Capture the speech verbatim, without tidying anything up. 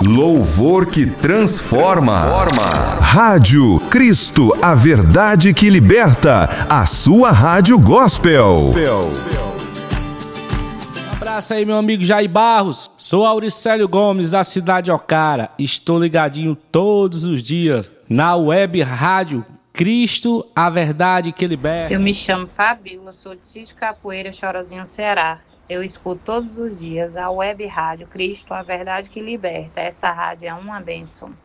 Louvor que transforma. transforma. Rádio Cristo, a verdade que liberta. A sua rádio gospel. Um abraço aí, meu amigo Jair Barros. Sou Auricélio Gomes, da cidade de Ocara. Estou ligadinho todos os dias na web rádio Cristo, a verdade que liberta. Eu me chamo Fabíola, sou de Sítio Capoeira, Chorozinho, Ceará. Eu escuto todos os dias a web rádio Cristo, a verdade que liberta. Essa rádio é uma bênção.